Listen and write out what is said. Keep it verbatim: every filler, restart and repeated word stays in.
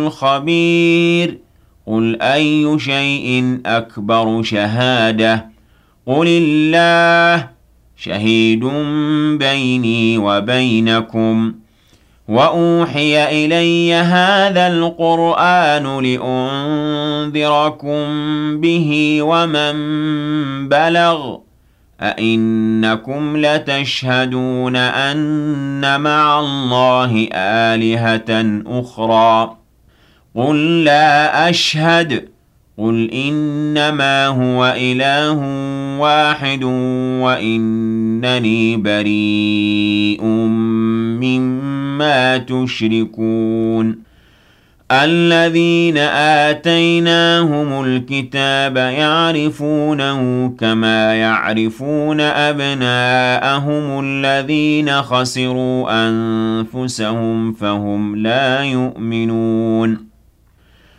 خبير قل أي شيء أكبر شهادة قل الله شهيد بيني وبينكم وأوحي إلي هذا القرآن لأنذركم به ومن بلغ أئنكم لتشهدون أن مع الله آلهة أخرى قل لا أشهد قل إنما هو إله واحد وإنني بريء مما تشركون الذين آتيناهم الكتاب يعرفونه كما يعرفون أبناءهم الذين خسروا أنفسهم فهم لا يؤمنون